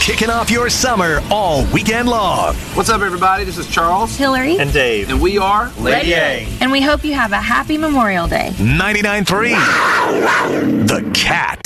kicking off your summer all weekend long. What's up, everybody? This is Charles, Hillary, and Dave. and we are Lady A. And we hope you have a happy Memorial Day. 99.3 The Cat.